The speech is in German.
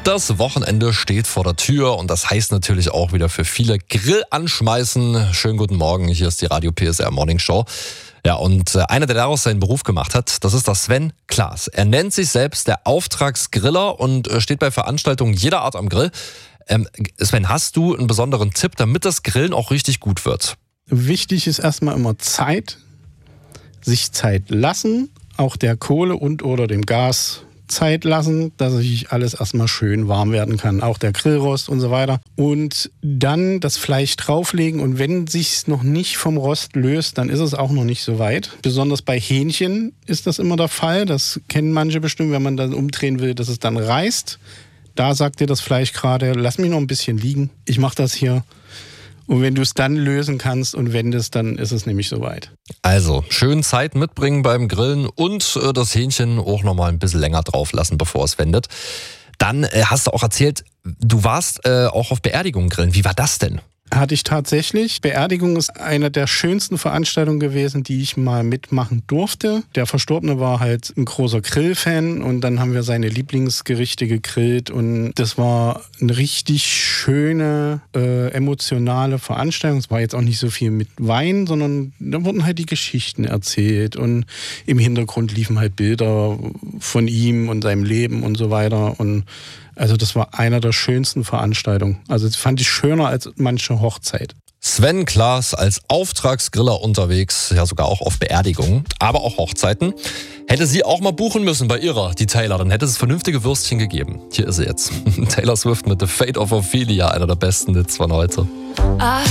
Das Wochenende steht vor der Tür und das heißt natürlich auch wieder für viele Grill anschmeißen. Schönen guten Morgen, hier ist die Radio PSR Morning Show. Ja, und einer, der daraus seinen Beruf gemacht hat, das ist der Sven Klaas. Er nennt sich selbst der Auftragsgriller und steht bei Veranstaltungen jeder Art am Grill. Sven, hast du einen besonderen Tipp, damit das Grillen auch richtig gut wird? Wichtig ist erstmal immer Zeit, sich Zeit lassen, auch der Kohle und oder dem Gas Zeit lassen, dass sich alles erstmal schön warm werden kann, auch der Grillrost und so weiter. Und dann das Fleisch drauflegen und wenn sich's noch nicht vom Rost löst, dann ist es auch noch nicht so weit. Besonders bei Hähnchen ist das immer der Fall, das kennen manche bestimmt, wenn man dann umdrehen will, dass es dann reißt. Da sagt dir das Fleisch gerade, lass mich noch ein bisschen liegen, ich mache das hier. Und wenn du es dann lösen kannst und wendest, dann ist es nämlich soweit. Also, schön Zeit mitbringen beim Grillen und das Hähnchen auch nochmal ein bisschen länger drauf lassen, bevor es wendet. Dann hast du auch erzählt, du warst auch auf Beerdigungen grillen. Wie war das denn? Hatte ich tatsächlich. Beerdigung ist eine der schönsten Veranstaltungen gewesen, die ich mal mitmachen durfte. Der Verstorbene war halt ein großer Grillfan und dann haben wir seine Lieblingsgerichte gegrillt und das war eine richtig schöne, emotionale Veranstaltung. Es war jetzt auch nicht so viel mit Wein, sondern da wurden halt die Geschichten erzählt und im Hintergrund liefen halt Bilder von ihm und seinem Leben und so weiter und also das war einer der schönsten Veranstaltungen. Also das fand ich schöner als manche Hochzeit. Sven Klaas als Auftragsgriller unterwegs, ja sogar auch auf Beerdigungen, aber auch Hochzeiten. Hätte sie auch mal buchen müssen bei ihrer, die Taylor, dann hätte es vernünftige Würstchen gegeben. Hier ist sie jetzt. Taylor Swift mit The Fate of Ophelia, einer der besten Hits von heute.